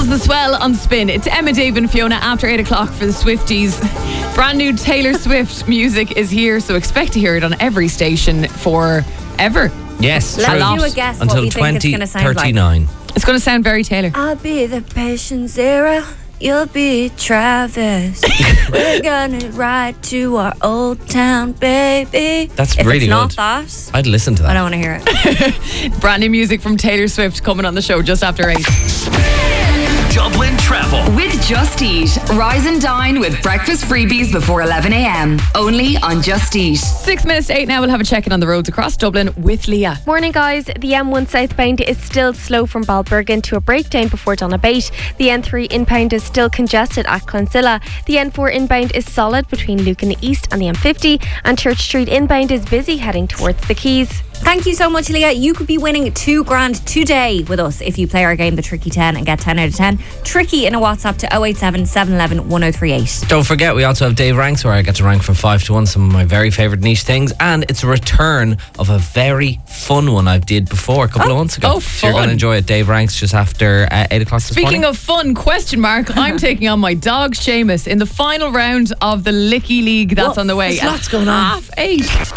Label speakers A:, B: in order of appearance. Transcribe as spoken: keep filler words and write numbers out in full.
A: is The Swell on Spin. It's Emma, Dave and Fiona after eight o'clock for the Swifties. Brand new Taylor Swift music is here, so expect to hear it on every station forever.
B: Yes,
C: Let's
B: true.
C: do a guess
B: Until
C: what we think it's going to sound like.
B: twenty thirty-nine.
A: It's going to sound very Taylor.
C: I'll be the patient zero. You'll be Travis. We're gonna ride to our old town, baby.
B: That's
C: if
B: really
C: it's not
B: good.
C: that,
B: I'd listen to that.
C: I don't want to hear it.
A: Brand new music from Taylor Swift coming on the show just after eight.
D: Dublin Travel
E: with Just Eat. Rise and dine with breakfast freebies before eleven a.m. Only on Just Eat.
A: Six minutes to eight now. We'll have a check in on the roads across Dublin with Leah.
F: Morning, guys. The M one southbound is still slow from Balbergan to a breakdown before Donabate. The N three inbound is still congested at Clonsilla. The N four inbound is solid between Lucan East and the M fifty. And Church Street inbound is busy heading towards the Quays.
C: Thank you so much, Leah. You could be winning two grand today with us if you play our game, the Tricky ten, and get ten out of ten. Tricky in a WhatsApp to oh eight seven, seven one one, one oh three eight.
B: Don't forget, we also have Dave Ranks, where I get to rank from five to one some of my very favourite niche things. And it's a return of a very fun one I did before a couple
A: oh,
B: of months ago.
A: Oh,
B: so you're
A: fun.
B: going to enjoy it. Dave Ranks just after uh, eight o'clock this
A: Speaking
B: morning.
A: of fun, question mark, I'm taking on my dog Seamus in the final round of the Licky League that's
B: Well,
A: on the way.
B: there's lots going on.
A: Half eight.